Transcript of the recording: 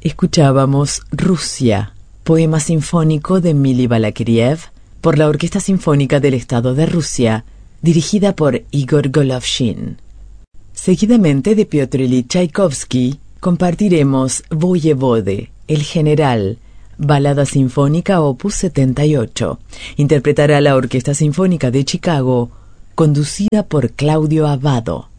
Escuchábamos Rusia, poema sinfónico de Mili Balakiriev por la Orquesta Sinfónica del Estado de Rusia, dirigida por Igor Golovshin. Seguidamente de Piotr Ilich Tchaikovsky compartiremos Voyevode, el general, balada sinfónica opus 78. Interpretará la Orquesta Sinfónica de Chicago, conducida por Claudio Abbado.